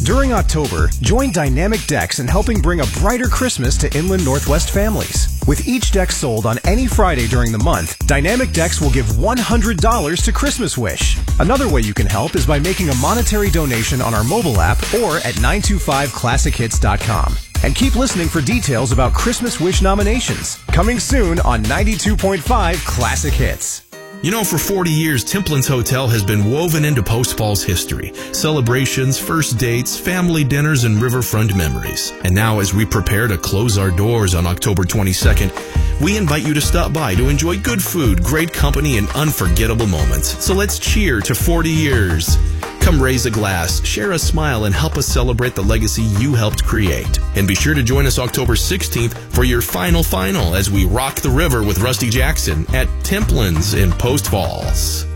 During October, join Dynamic Decks in helping bring a brighter Christmas to Inland Northwest families. With each deck sold on any Friday during the month, Dynamic Decks will give $100 to Christmas Wish. Another way you can help is by making a monetary donation on our mobile app or at 925classichits.com. And keep listening for details about Christmas Wish nominations. Coming soon on 92.5 Classic Hits. You know, for 40 years, Templin's Hotel has been woven into Post Falls history. Celebrations, first dates, family dinners, and riverfront memories. And now, as we prepare to close our doors on October 22nd, we invite you to stop by to enjoy good food, great company, and unforgettable moments. So let's cheer to 40 years. Come raise a glass, share a smile, and help us celebrate the legacy you helped create. And be sure to join us October 16th for your final as we rock the river with Rusty Jackson at Templin's in Post Falls.